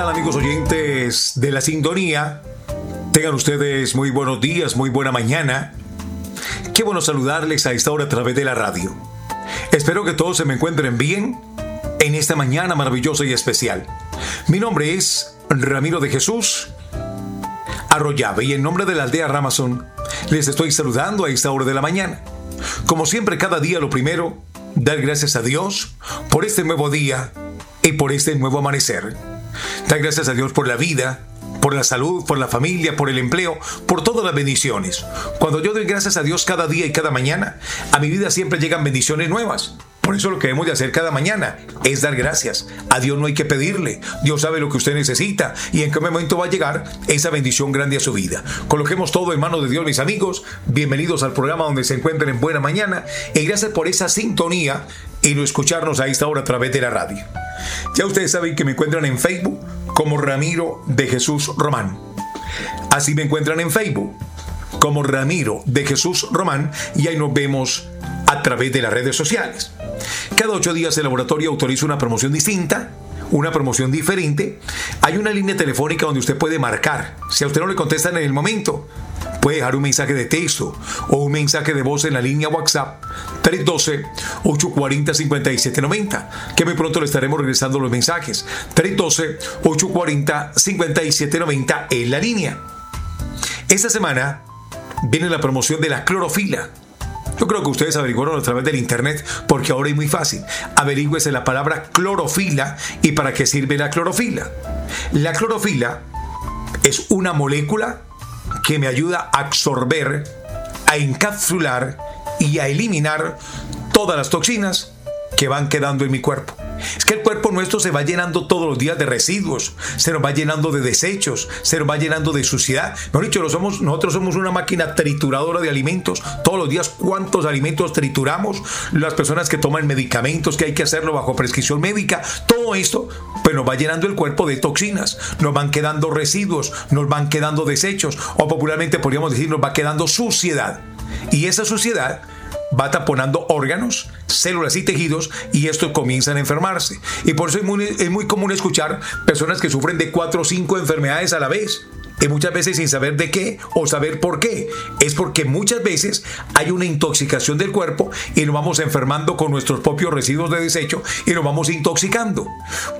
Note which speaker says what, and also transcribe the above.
Speaker 1: tal, amigos oyentes de la sintonía? Tengan ustedes muy buenos días, muy buena mañana. Qué bueno saludarles a esta hora a través de la radio. Espero que todos se me encuentren bien en esta mañana maravillosa y especial. Mi nombre es Ramiro de Jesús Arroyave y en nombre de la aldea Ramazón les estoy saludando a esta hora de la mañana. Como siempre, cada día lo primero, dar gracias a Dios por este nuevo día y por este nuevo amanecer. Dar gracias a Dios por la vida, por la salud, por la familia, por el empleo, por todas las bendiciones. Cuando yo doy gracias a Dios cada día y cada mañana, a mi vida siempre llegan bendiciones nuevas. Por eso lo que debemos de hacer cada mañana es dar gracias. A Dios no hay que pedirle. Dios sabe lo que usted necesita y en qué momento va a llegar esa bendición grande a su vida. Coloquemos todo en manos de Dios, mis amigos. Bienvenidos al programa donde se encuentren en buena mañana y gracias por esa sintonía y no escucharnos a esta hora a través de la radio. Ya ustedes saben que me encuentran en Facebook como Ramiro de Jesús Román. Así me encuentran en Facebook como Ramiro de Jesús Román y ahí nos vemos a través de las redes sociales. Cada 8 días el laboratorio autoriza una promoción distinta, una promoción diferente. Hay una línea telefónica donde usted puede marcar. Si a usted no le contestan en el momento, puede dejar un mensaje de texto o un mensaje de voz en la línea WhatsApp 312-840-5790, que muy pronto le estaremos regresando los mensajes. 312-840-5790 en la línea. Esta semana viene la promoción de la clorofila. Yo creo que ustedes averiguaron a través del internet porque ahora es muy fácil. Averígüese la palabra clorofila y para qué sirve la clorofila. La clorofila es una molécula que me ayuda a absorber, a encapsular y a eliminar todas las toxinas que van quedando en mi cuerpo. Es que el cuerpo nuestro se va llenando todos los días de residuos, se nos va llenando de desechos, se nos va llenando de suciedad. Mejor dicho, nosotros somos una máquina trituradora de alimentos. Todos los días, ¿cuántos alimentos trituramos? Las personas que toman medicamentos, que hay que hacerlo bajo prescripción médica, todo esto pues nos va llenando el cuerpo de toxinas, nos van quedando residuos, nos van quedando desechos, o popularmente podríamos decir, nos va quedando suciedad. Y esa suciedad va taponando órganos, células y tejidos y estos comienzan a enfermarse. Y por eso es muy común escuchar personas que sufren de 4 o 5 enfermedades a la vez. Y muchas veces sin saber de qué o saber por qué. Es porque muchas veces hay una intoxicación del cuerpo y nos vamos enfermando con nuestros propios residuos de desecho y nos vamos intoxicando.